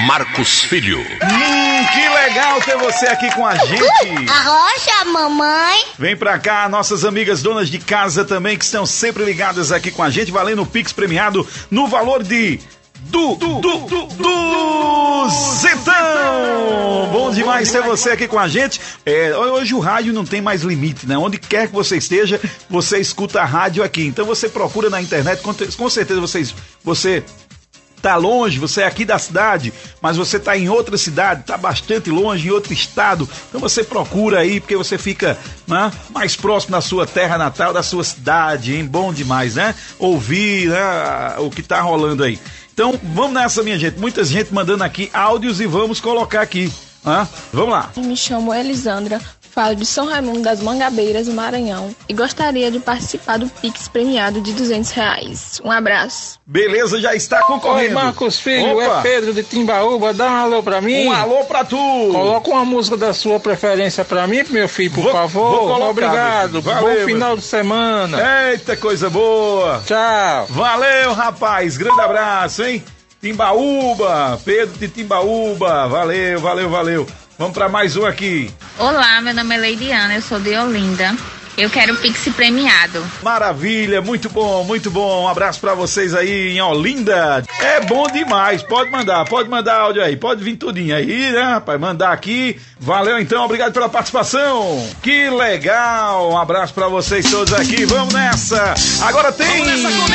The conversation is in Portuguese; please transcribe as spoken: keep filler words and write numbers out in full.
Marcos Filho. Hum, que legal ter você aqui com a gente. Arrocha, mamãe. Vem pra cá, nossas amigas donas de casa também, que estão sempre ligadas aqui com a gente, valendo o Pix premiado no valor de... Du, du, du, du, duzentão! Bom demais ter você aqui com a gente. É, hoje o rádio não tem mais limite, né? Onde quer que você esteja, você escuta a rádio aqui. Então você procura na internet, com, com certeza vocês, você tá longe, você é aqui da cidade, mas você tá em outra cidade, tá bastante longe, em outro estado. Então você procura aí, porque você fica, né, mais próximo da sua terra natal, da sua cidade, hein? Bom demais, né? Ouvir, né, o que tá rolando aí. Então, vamos nessa, minha gente. Muita gente mandando aqui áudios e vamos colocar aqui. Ah, vamos lá. Eu me chamo Elisandra, falo de São Raimundo das Mangabeiras, Maranhão, e gostaria de participar do Pix premiado de duzentos reais. Um abraço. Beleza, já está concorrendo. Oi, Marcos Filho, Opa. é Pedro de Timbaúba, dá um alô pra mim. Um alô pra tu. Coloca uma música da sua preferência pra mim, meu filho, por vou, favor. Vou colocar, obrigado, valeu, bom final de semana. Eita, coisa boa. Tchau. Valeu, rapaz, grande abraço, hein? Timbaúba, Pedro de Timbaúba, valeu, valeu, valeu. Vamos pra mais um aqui. Olá, meu nome é Leidiana, eu sou de Olinda. Eu quero o Pix premiado. Maravilha, muito bom, muito bom. Um abraço pra vocês aí em Olinda. É bom demais, pode mandar, pode mandar áudio aí, pode vir tudinho aí, né, rapaz? Mandar aqui. Valeu então, obrigado pela participação. Que legal, um abraço pra vocês todos aqui. Vamos nessa. Agora tem...